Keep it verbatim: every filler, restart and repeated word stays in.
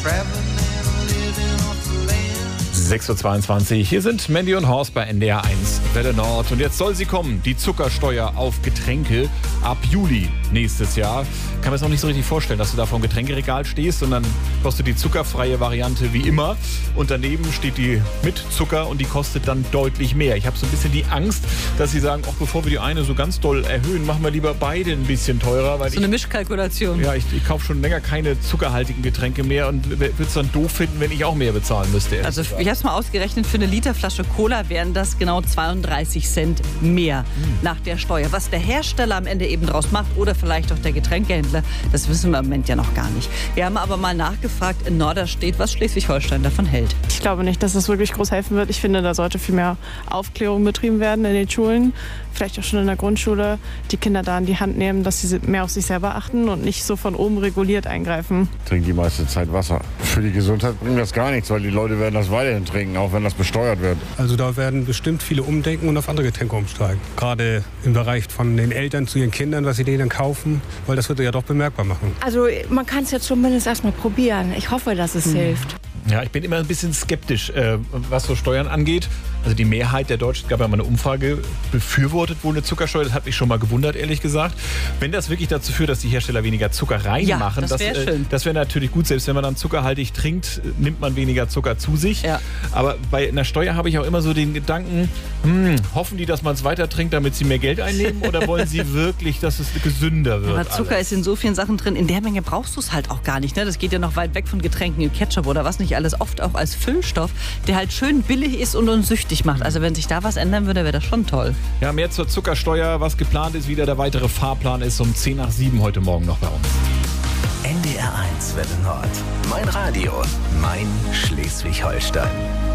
sechs Uhr zweiundzwanzig, hier sind Mandy und Horst bei N D R eins Welle Nord. Und jetzt soll sie kommen, die Zuckersteuer auf Getränke ab Juli nächstes Jahr. Ich kann mir das noch nicht so richtig vorstellen, dass du da vor dem Getränkeregal stehst und dann kostet die zuckerfreie Variante wie immer. Und daneben steht die mit Zucker und die kostet dann deutlich mehr. Ich habe so ein bisschen die Angst, dass sie sagen, auch bevor wir die eine so ganz doll erhöhen, machen wir lieber beide ein bisschen teurer. Weil so eine ich, Mischkalkulation. Ja, ich, ich kaufe schon länger keine zuckerhaltigen Getränke mehr und würde es dann doof finden, wenn ich auch mehr bezahlen müsste. Also ich habe es mal ausgerechnet, für eine Literflasche Cola wären das genau zweiunddreißig Cent mehr mhm. nach der Steuer. Was der Hersteller am Ende eben draus macht oder vielleicht auch der Getränkehändler, das wissen wir im Moment ja noch gar nicht. Wir haben aber mal nachgefragt in Norderstedt, was Schleswig-Holstein davon hält. Ich glaube nicht, dass das wirklich groß helfen wird. Ich finde, da sollte viel mehr Aufklärung betrieben werden in den Schulen, vielleicht auch schon in der Grundschule, die Kinder da in die Hand nehmen, dass sie mehr auf sich selber achten und nicht so von oben reguliert eingreifen. Trinken die meiste Zeit Wasser. Für die Gesundheit bringt das gar nichts, weil die Leute werden das weiterhin trinken, auch wenn das besteuert wird. Also da werden bestimmt viele umdenken und auf andere Getränke umsteigen. Gerade im Bereich von den Eltern zu ihren Kindern, was sie denen kaufen, weil das wird ja doch bemerkbar machen. Also man kann es ja zumindest erstmal probieren. Ich hoffe, dass es hm. hilft. Ja, ich bin immer ein bisschen skeptisch, äh, was so Steuern angeht. Also die Mehrheit der Deutschen, es gab ja mal eine Umfrage, befürwortet wohl eine Zuckersteuer. Das hat mich schon mal gewundert, ehrlich gesagt. Wenn das wirklich dazu führt, dass die Hersteller weniger Zucker reinmachen, ja, das wäre das, äh, das wäre natürlich gut. Selbst wenn man dann zuckerhaltig trinkt, nimmt man weniger Zucker zu sich. Ja. Aber bei einer Steuer habe ich auch immer so den Gedanken, hm, hoffen die, dass man es weiter trinkt, damit sie mehr Geld einnehmen? Oder wollen sie wirklich, dass es gesünder wird? Aber Zucker alles? Ist in so vielen Sachen drin. In der Menge brauchst du es halt auch gar nicht. Ne? Das geht ja noch weit weg von Getränken und Ketchup oder was nicht alles. Oft auch als Füllstoff, der halt schön billig ist und uns süchtig macht. Also wenn sich da was ändern würde, wäre das schon toll. Ja, mehr zur Zuckersteuer. Was geplant ist, wieder der weitere Fahrplan ist um zehn nach sieben heute Morgen noch bei uns. N D R eins Welle Nord. Mein Radio, mein Schleswig-Holstein.